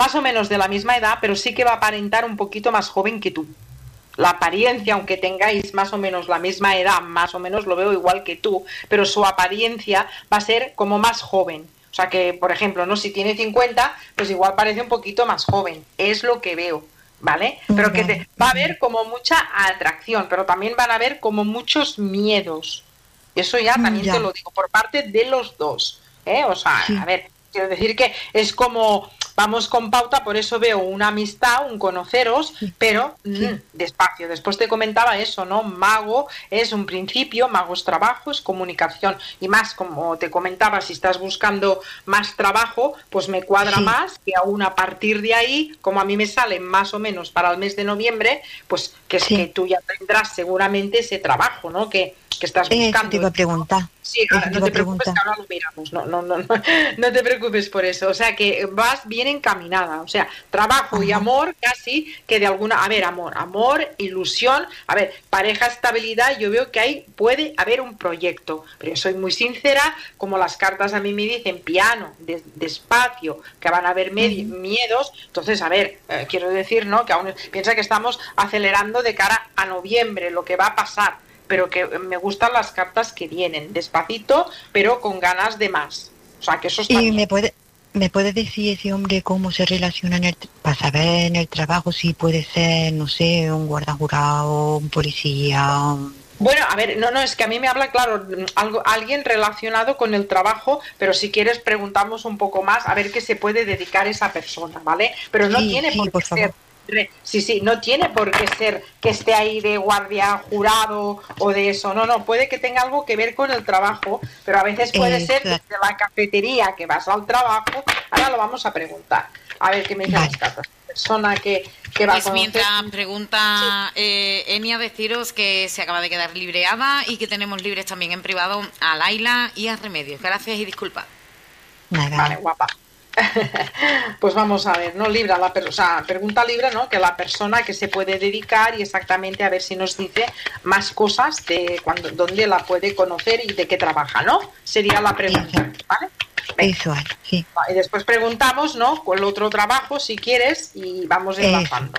más o menos de la misma edad, pero sí que va a aparentar un poquito más joven que tú. La apariencia, aunque tengáis más o menos la misma edad, más o menos lo veo igual que tú, pero su apariencia va a ser como más joven. O sea que, por ejemplo, no, si tiene 50, pues igual parece un poquito más joven. Es lo que veo, ¿vale? Pero que va a haber como mucha atracción, pero también van a haber como muchos miedos. Eso ya también te lo digo, por parte de los dos, ¿eh? O sea, a ver, quiero decir que es como vamos con pauta, por eso veo una amistad, un conoceros, pero despacio. Después te comentaba eso, ¿no? Mago es un principio, mago es trabajo, es comunicación. Y más, como te comentaba, si estás buscando más trabajo, pues me cuadra más que aún a partir de ahí, como a mí me sale más o menos para el mes de noviembre, pues que es que tú ya tendrás seguramente ese trabajo, ¿no? Que estás buscando. Te iba a preguntar. Sí, ahora, no te preocupes que ahora lo miramos, no te preocupes por eso, o sea que vas bien encaminada, o sea, trabajo y amor casi que de alguna, a ver, amor, ilusión, a ver, pareja, estabilidad, yo veo que puede haber un proyecto, pero yo soy muy sincera, como las cartas a mí me dicen piano, despacio, que van a haber miedos, entonces, a ver, quiero decir, ¿no? Que aún piensa que estamos acelerando de cara a noviembre, lo que va a pasar, pero que me gustan las cartas que vienen, despacito, pero con ganas de más. O sea, que eso está bien. ¿Me puede decir ese hombre cómo se relaciona para saber en el trabajo si puede ser, no sé, un guarda jurado, un policía? Bueno, a ver, no, es que a mí me habla, claro, alguien relacionado con el trabajo, pero si quieres preguntamos un poco más a ver qué se puede dedicar esa persona, ¿vale? Pero no tiene por qué ser... Sí, no tiene por qué ser que esté ahí de guardia jurado o de eso, no, puede que tenga algo que ver con el trabajo, pero a veces puede ser desde la cafetería que vas al trabajo. Ahora lo vamos a preguntar, a ver qué me dicen las cartas. Persona que va a conocer. Mientras pregunta Enia, deciros que se acaba de quedar libreada y que tenemos libres también en privado a Laila y a Remedios. Gracias y disculpa. Vale, guapa. Pues vamos a ver, ¿no? Pregunta libre, ¿no? Que la persona que se puede dedicar y exactamente a ver si nos dice más cosas de dónde la puede conocer y de qué trabaja, ¿no? Sería la pregunta, ¿vale? Eso, sí. Y después preguntamos, ¿no? Con el otro trabajo, si quieres, y vamos enlazando.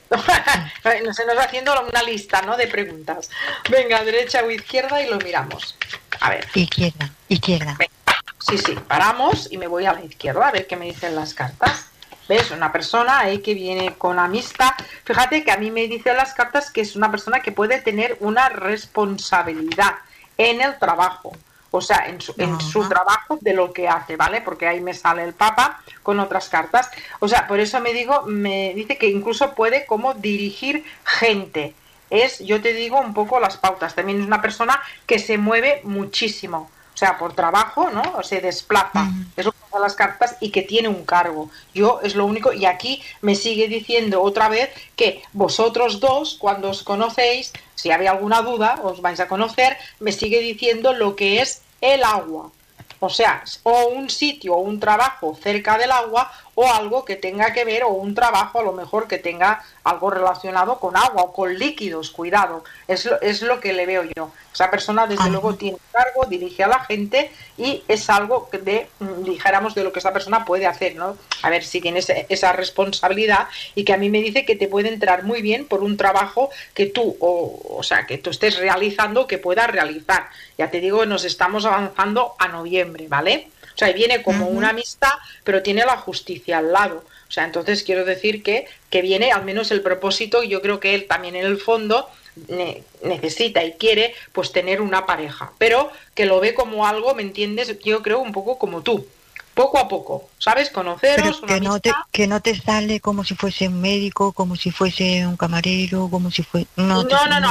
Se nos va haciendo una lista, ¿no? De preguntas. Venga, derecha o izquierda y lo miramos. A ver. Izquierda. Venga. Sí, paramos y me voy a la izquierda a ver qué me dicen las cartas. ¿Ves? Una persona ahí que viene con amistad. Fíjate que a mí me dicen las cartas que es una persona que puede tener una responsabilidad en el trabajo. O sea, en su trabajo de lo que hace, ¿vale? Porque ahí me sale el Papa con otras cartas. O sea, por eso me dice que incluso puede como dirigir gente. Yo te digo un poco las pautas. También es una persona que se mueve muchísimo. O sea, por trabajo, ¿no? O se desplaza. Es lo que son las cartas y que tiene un cargo. Yo es lo único. Y aquí me sigue diciendo otra vez que vosotros dos, cuando os conocéis, si había alguna duda, os vais a conocer, me sigue diciendo lo que es el agua. O sea, o un sitio o un trabajo cerca del agua o algo que tenga que ver, o un trabajo a lo mejor que tenga algo relacionado con agua o con líquidos, cuidado, es lo que le veo yo. Esa persona desde luego tiene cargo, dirige a la gente y es algo dijéramos de lo que esa persona puede hacer, ¿no? A ver si tienes esa responsabilidad y que a mí me dice que te puede entrar muy bien por un trabajo que tú, o sea, que tú estés realizando, que puedas realizar. Ya te digo, nos estamos avanzando a noviembre, ¿vale? O sea, viene como una amistad, pero tiene la justicia al lado. O sea, entonces quiero decir que viene al menos el propósito, y yo creo que él también en el fondo necesita y quiere pues tener una pareja, pero que lo ve como algo, ¿me entiendes? Yo creo un poco como tú. Poco a poco, ¿sabes? Conoceros, pero que no te sale como si fuese un médico, como si fuese un camarero, como si fuese... No,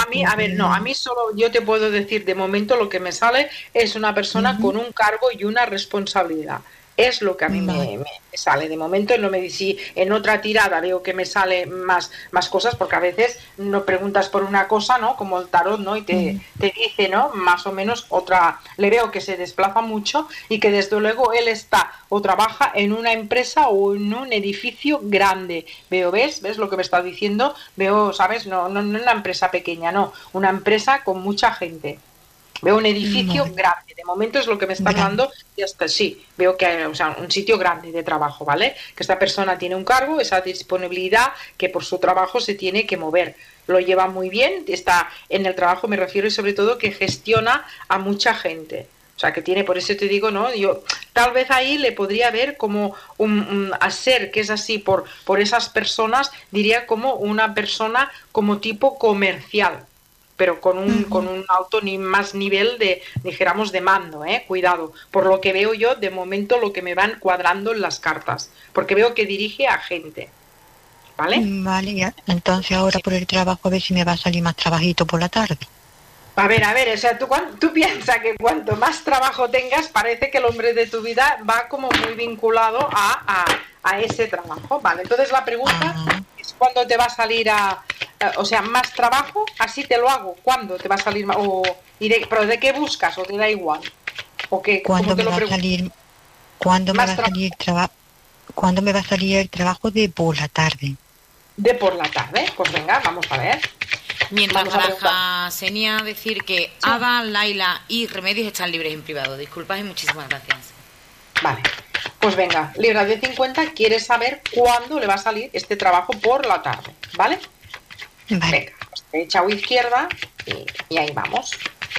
a mí solo yo te puedo decir de momento lo que me sale es una persona con un cargo y una responsabilidad. Es lo que a mí me sale. De momento no me dice, en otra tirada veo que me sale más cosas, porque a veces no preguntas por una cosa, ¿no? Como el tarot, ¿no? Y te dice, ¿no? Más o menos otra. Le veo que se desplaza mucho y que desde luego él está o trabaja en una empresa o en un edificio grande. Veo, ¿ves lo que me está diciendo? Veo, ¿sabes? No una empresa pequeña, no. Una empresa con mucha gente. Veo un edificio Vale. grande, de momento es lo que me está Grande. hablando, y hasta sí, veo que hay, o sea, un sitio grande de trabajo, ¿vale? Que esta persona tiene un cargo, esa disponibilidad, que por su trabajo se tiene que mover. Lo lleva muy bien, está en el trabajo, me refiero, y sobre todo que gestiona a mucha gente. O sea, que tiene, por eso te digo, ¿no? Yo tal vez ahí le podría ver como a ser que es así por esas personas, diría como una persona como tipo comercial, pero con Ujú. un alto ni más nivel de, dijéramos, de mando, cuidado, por lo que veo yo, de momento lo que me van cuadrando en las cartas, porque veo que dirige a gente, ¿vale? Vale, ya. Entonces ahora Sí. por el trabajo a ver si me va a salir más trabajito por la tarde. A ver, o sea, tú piensas que cuanto más trabajo tengas, parece que el hombre de tu vida va como muy vinculado a ese trabajo, ¿vale? Entonces la pregunta Ah, es cuándo te va a salir o sea, más trabajo, así te lo hago, ¿cuándo te va a salir más? Pero ¿de qué buscas? ¿O te da igual? ¿O qué? ¿Cómo ¿cuándo te me lo va a pregunto? salir, cuándo me va Más a trabajo salir trabajo, cuándo me va a salir el trabajo de por la tarde? de por la tarde, pues venga, vamos a ver. Mientras Vamos a preguntar. baraja Senia, decir que Sí. Ada, Laila y Remedios están libres en privado. Disculpas y muchísimas gracias. Vale, pues venga, Libra de 50 quiere saber cuándo le va a salir este trabajo por la tarde, ¿vale? Vale, Venga, pues derecha o izquierda y ahí vamos.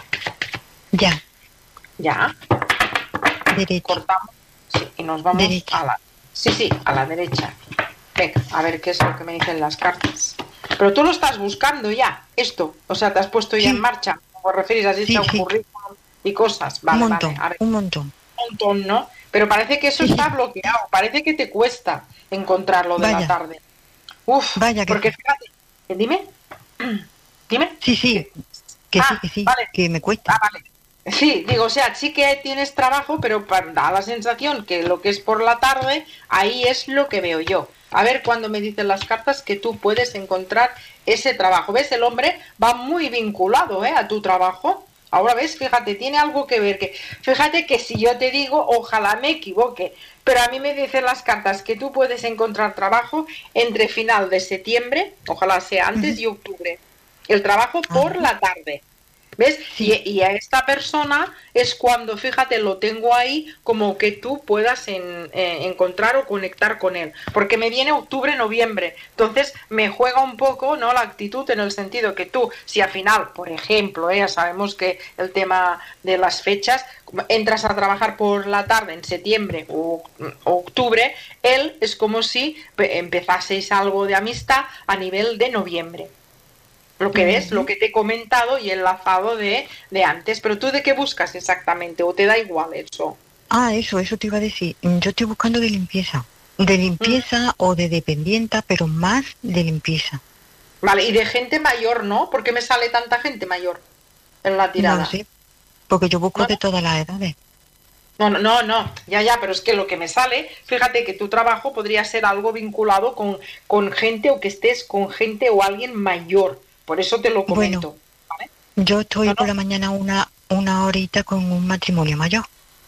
ya, Ya, derecha, cortamos sí, y nos vamos derecha. a la... Sí, sí, a la derecha. Venga, a ver qué es lo que me dicen las cartas. Pero tú lo estás buscando ya, esto. O sea, te has puesto ya en Sí, marcha. Como refieres, has sí, hecho un sí, currículum y cosas. un Vale, vale. montón, A ver, un montón. un montón, ¿no? Pero parece que eso Sí, está sí, bloqueado. Parece que te cuesta encontrarlo de la vaya, tarde. Uf, vaya que porque sí. fíjate. Dime, dime. Sí, sí, ¿Qué? Ah, vale. que me Ah, cuesta. vale. Sí, digo, o sea, sí que tienes trabajo, pero da la sensación que lo que es por la tarde, ahí es lo que veo yo. A ver cuando me dicen las cartas que tú puedes encontrar ese trabajo. ¿Ves? El hombre va muy vinculado, a tu trabajo. Ahora ves, fíjate, tiene algo que ver. Fíjate que si yo te digo, ojalá me equivoque, pero a mí me dicen las cartas que tú puedes encontrar trabajo entre final de septiembre, ojalá sea antes, Ujú. y octubre. El trabajo Ah, por la tarde. ¿Ves? sí, Y a esta persona es cuando, fíjate, lo tengo ahí como que tú puedas encontrar o conectar con él. Porque me viene octubre, noviembre. Entonces me juega un poco, ¿no? La actitud en el sentido que tú, si al final, por ejemplo, ya sabemos que el tema de las fechas, entras a trabajar por la tarde en septiembre o octubre, él es como si empezaseis algo de amistad a nivel de noviembre. Lo que ves, lo ujú. que te he comentado y enlazado de antes, pero tú de qué buscas exactamente o te da igual eso. Ah, eso te iba a decir. Yo estoy buscando de Mm. limpieza o de dependienta, pero más de limpieza. Vale, y de gente mayor, ¿no? ¿Por qué me sale tanta gente mayor en la No lo tirada? sé, porque yo busco No, de todas las edades. no, ya, pero es que lo que me sale, fíjate que tu trabajo podría ser algo vinculado con gente o que estés con gente o alguien mayor, por eso te lo Bueno, comento, ¿vale? yo No, estoy por no, la mañana una horita con un matrimonio mayor.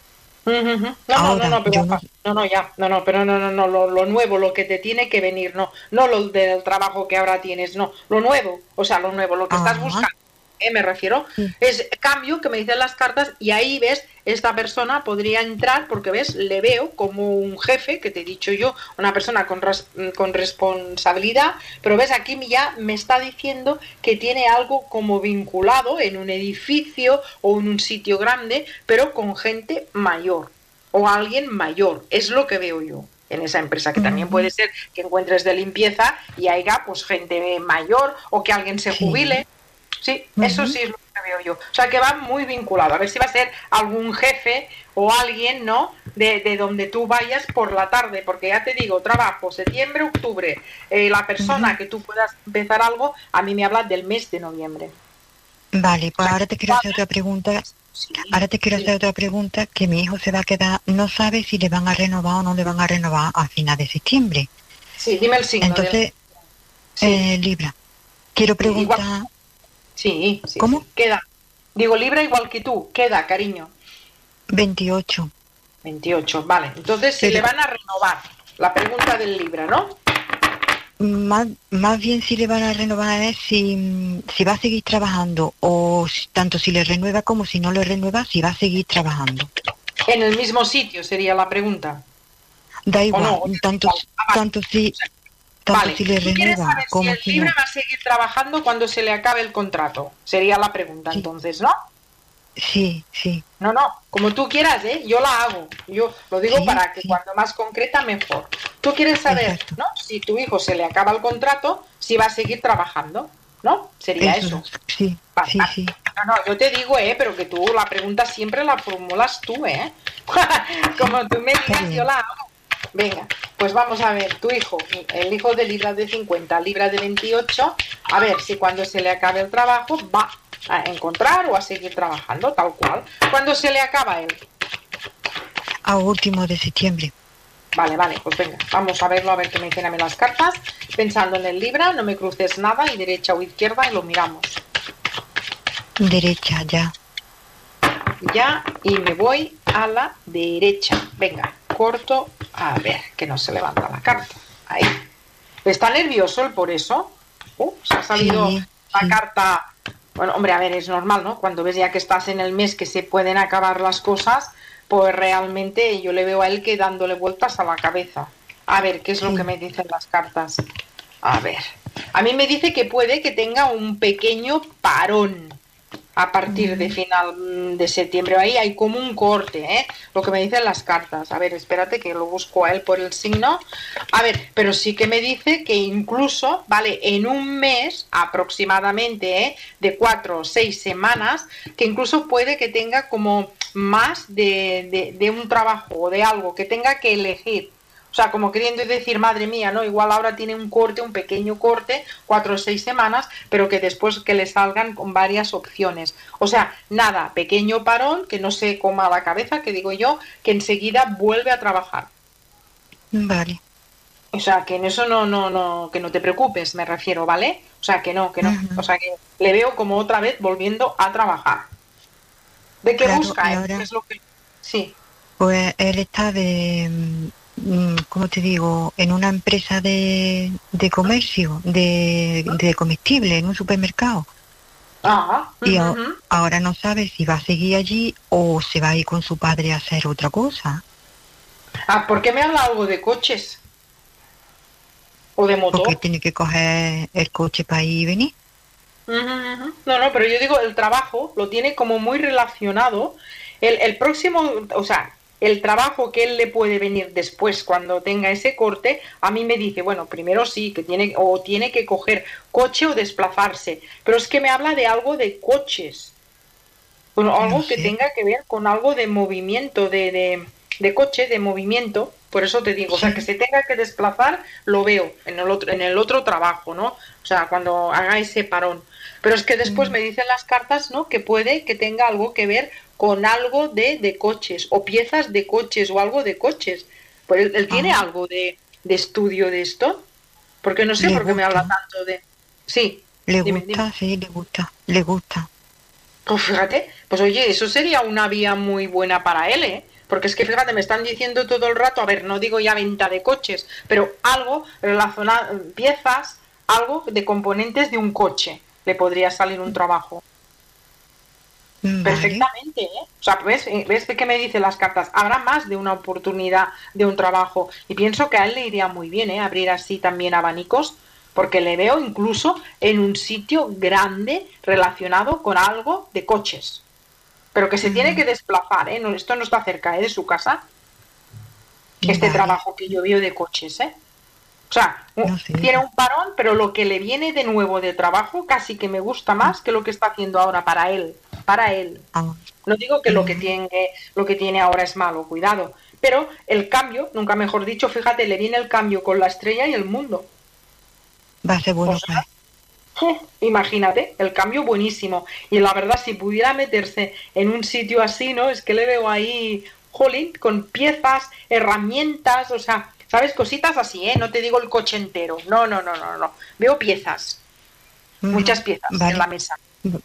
Ahora, Pero yo no, ya, pero no, lo nuevo, lo que te tiene que venir, no lo del trabajo que ahora tienes, no, lo nuevo, o sea, lo nuevo, lo que estás ah, buscando, me refiero, sí, es cambio que me dicen las cartas y ahí ves, esta persona podría entrar porque ves, le veo como un jefe, que te he dicho yo, una persona con responsabilidad, pero ves, aquí ya me está diciendo que tiene algo como vinculado en un edificio o en un sitio grande, pero con gente mayor o alguien mayor, es lo que veo yo en esa empresa, que también ujú, puede ser que encuentres de limpieza y haya pues gente mayor o que alguien se sí, jubile. Sí, eso ujú. sí es lo que veo yo. O sea, que va muy vinculado. A ver si va a ser algún jefe o alguien, ¿no? De donde tú vayas por la tarde, porque ya te digo, trabajo, septiembre, octubre. La Ujú. persona que tú puedas empezar algo, a mí me habla del mes de noviembre. Vale, O pues sea, ahora que te quiero hacer cuadra. otra pregunta. Sí, Ahora te quiero sí. hacer otra pregunta que mi hijo se va a quedar, no sabe si le van a renovar o no le van a renovar a final de septiembre. Sí, dime el signo del... Entonces, Sí, Libra, quiero igual. preguntar, ¿cómo? Sí. Queda. Digo, Libra igual que tú. Queda, cariño. 28. 28, vale. Entonces, si le Pero, van a renovar, la pregunta del Libra, ¿no? más bien si le van a renovar es si va a seguir trabajando, o tanto si le renueva como si no le renueva, si va a seguir trabajando. En el mismo sitio sería la pregunta. Da igual, no, tanto si le renueva saber como si el libre no. va a seguir trabajando cuando se le acabe el contrato. Sería la pregunta, sí. Entonces, ¿no? Sí. No, como tú quieras, ¿eh? Yo la hago. Yo lo digo para que cuando más concreta, mejor. Tú quieres saber, exacto, ¿no? Si tu hijo se le acaba el contrato, si va a seguir trabajando, ¿no? Sería eso. Sí, vale. Sí. No, yo te digo, pero que tú la pregunta siempre la formulas tú, ¿eh? Como tú me digas, yo la hago. Venga, pues vamos a ver, tu hijo, el hijo de Libra de 50, Libra de 28, a ver si cuando se le acabe el trabajo va a encontrar o a seguir trabajando, tal cual. ¿Cuándo se le acaba él? A último de septiembre. Vale, pues venga, vamos a verlo, a ver qué me dicen a mí las cartas. Pensando en el Libra, no me cruces nada, y derecha o izquierda, y lo miramos. Derecha, ya. Ya, y me voy a la derecha. Venga, corto, a ver, que no se levanta la carta. Ahí. ¿Está nervioso él por eso? Se ha salido la carta. Bueno, hombre, a ver, es normal, ¿no? Cuando ves ya que estás en el mes que se pueden acabar las cosas, pues realmente yo le veo a él que dándole vueltas a la cabeza. A ver, ¿qué es lo que me dicen las cartas? A ver, a mí me dice que puede que tenga un pequeño parón a partir de final de septiembre. Ahí hay como un corte, lo que me dicen las cartas. A ver, espérate que lo busco a él por el signo. A ver, pero sí que me dice que incluso, vale, en un mes aproximadamente, de 4 o 6 semanas, que incluso puede que tenga como más de un trabajo o de algo que tenga que elegir. O sea, como queriendo decir, madre mía, ¿no? Igual ahora tiene un corte, un pequeño corte, 4 o 6 semanas, pero que después que le salgan con varias opciones. O sea, nada, pequeño parón, que no se coma la cabeza, que digo yo, que enseguida vuelve a trabajar. Vale. O sea, que en eso no, que no te preocupes, me refiero, ¿vale? O sea, que no. O sea, que le veo como otra vez volviendo a trabajar. ¿De qué busca él? ¿Qué es lo que...? Sí. Pues él está ¿cómo te digo? En una empresa de comercio, de comestible, en un supermercado. Y ahora no sabe si va a seguir allí o se va a ir con su padre a hacer otra cosa. ¿Por qué me habla algo de coches? ¿O de motor? Porque tiene que coger el coche para ir y venir. No, pero yo digo, el trabajo lo tiene como muy relacionado. El próximo, o sea, el trabajo que él le puede venir después cuando tenga ese corte, a mí me dice, bueno, primero sí, que tiene que coger coche o desplazarse, pero es que me habla de algo de coches, bueno, algo no sé, que tenga que ver con algo de movimiento, de coche, de movimiento, por eso te digo, sí. O sea, que se tenga que desplazar, lo veo en el otro trabajo, ¿no? O sea, cuando haga ese parón. Pero es que después me dicen las cartas, ¿no? Que puede que tenga algo que ver con algo de coches, o piezas de coches, o algo de coches. Pues él tiene algo de estudio de esto, porque no sé por qué me habla tanto de... Sí. Dime. Sí, le gusta. Pues fíjate, pues oye, eso sería una vía muy buena para él, ¿eh? Porque es que fíjate, me están diciendo todo el rato, a ver, no digo ya venta de coches, pero algo relacionado, piezas, algo de componentes de un coche, le podría salir un trabajo. Vale. Perfectamente, ¿eh? O sea, ¿ves qué me dicen las cartas? Habrá más de una oportunidad de un trabajo, y pienso que a él le iría muy bien, ¿eh? Abrir así también abanicos, porque le veo incluso en un sitio grande relacionado con algo de coches. Pero que se tiene que desplazar, ¿eh? No, esto no está cerca, de su casa. Este trabajo que yo veo de coches, ¿eh? O sea, tiene un parón, pero lo que le viene de nuevo de trabajo casi que me gusta más que lo que está haciendo ahora para él. No digo que lo que tiene ahora es malo, cuidado. Pero el cambio, nunca mejor dicho, fíjate, le viene el cambio con la estrella y el mundo. Va a ser bueno. Imagínate, el cambio buenísimo. Y la verdad, si pudiera meterse en un sitio así, ¿no? Es que le veo ahí, jolín, con piezas, herramientas, o sea, ¿sabes? Cositas así, ¿eh? No te digo el coche entero. No. Veo piezas. Muchas piezas en la mesa.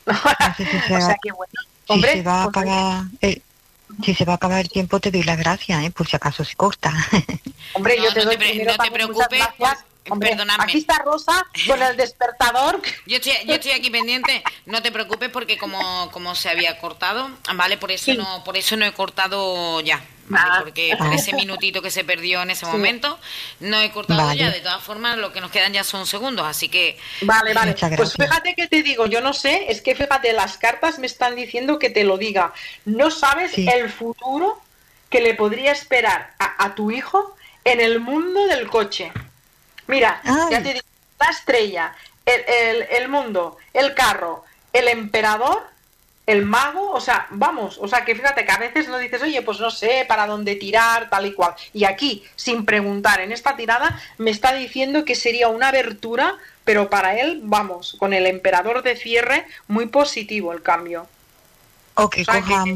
O sea, qué bueno. Hombre, si se va a acabar si se va a acabar el tiempo, te doy las gracias, por si acaso se corta. Hombre, yo te doy no te preocupes, Hombre, perdonadme. Aquí está Rosa con el despertador. Yo estoy aquí pendiente, no te preocupes porque como se había cortado, ¿vale? Por eso no he cortado ya. Vale, porque por ese minutito que se perdió en ese momento, no he cortado ya. De todas formas, lo que nos quedan ya son segundos, así que... Vale. Pues fíjate que te digo, yo no sé, es que fíjate, las cartas me están diciendo que te lo diga. No sabes el futuro que le podría esperar a tu hijo en el mundo del coche. Mira, ya te digo, la estrella, el mundo, el carro, el emperador, el mago, o sea, que fíjate que a veces no dices, oye, pues no sé para dónde tirar, tal y cual. Y aquí, sin preguntar, en esta tirada, me está diciendo que sería una abertura, pero para él, con el emperador de cierre, muy positivo el cambio. O que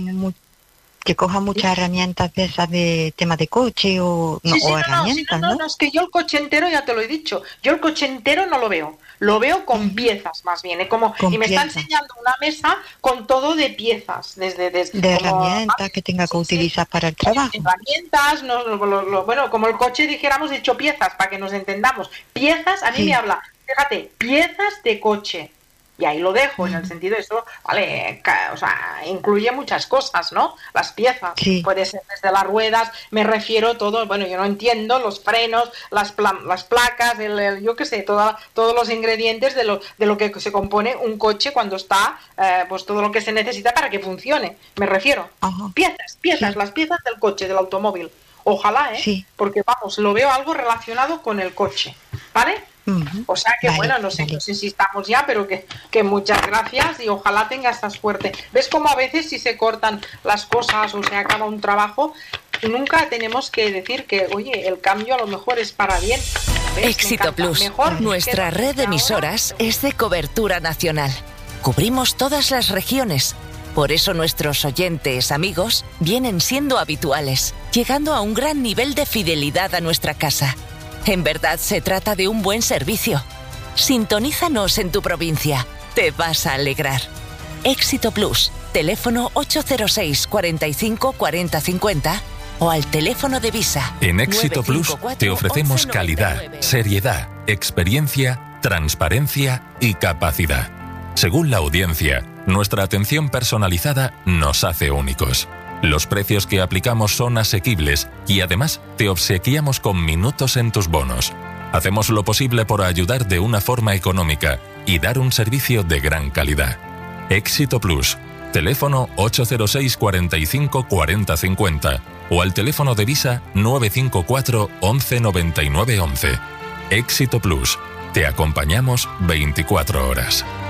coja muchas herramientas de esas de tema de coche herramientas, ¿no? No, es que yo el coche entero, ya te lo he dicho, yo el coche entero no lo veo. Lo veo con piezas, más bien. Y me está enseñando una mesa con todo de piezas. Desde herramientas que tenga que utilizar para el trabajo. Herramientas, bueno, como el coche, dijéramos, hecho piezas, para que nos entendamos. Piezas, a mí me habla, fíjate, piezas de coche. Y ahí lo dejo, en el sentido de eso, vale, o sea, incluye muchas cosas, ¿no? Las piezas, puede ser desde las ruedas, me refiero todo, bueno, yo no entiendo, los frenos, las placas, yo qué sé, todos los ingredientes de lo que se compone un coche cuando está, pues todo lo que se necesita para que funcione, me refiero. Piezas, las piezas del coche, del automóvil. Ojalá, porque lo veo algo relacionado con el coche, ¿vale? O sea que no sé si estamos ya, pero que muchas gracias y ojalá tengas esta suerte. ¿Ves cómo a veces si se cortan las cosas o se acaba un trabajo, nunca tenemos que decir que, oye, el cambio a lo mejor es para bien? ¿Ves? Éxito Plus, nuestra red de emisoras es de cobertura nacional. Cubrimos todas las regiones. Por eso nuestros oyentes, amigos, vienen siendo habituales, llegando a un gran nivel de fidelidad a nuestra casa. En verdad se trata de un buen servicio. Sintonízanos en tu provincia. Te vas a alegrar. Éxito Plus, teléfono 806 45 40 50 o al teléfono de Visa. En Éxito Plus te ofrecemos calidad, seriedad, experiencia, transparencia y capacidad. Según la audiencia, nuestra atención personalizada nos hace únicos. Los precios que aplicamos son asequibles y además te obsequiamos con minutos en tus bonos. Hacemos lo posible por ayudar de una forma económica y dar un servicio de gran calidad. Éxito Plus, teléfono 806 45 40 50 o al teléfono de Visa 954 11 99 11. Éxito Plus, te acompañamos 24 horas.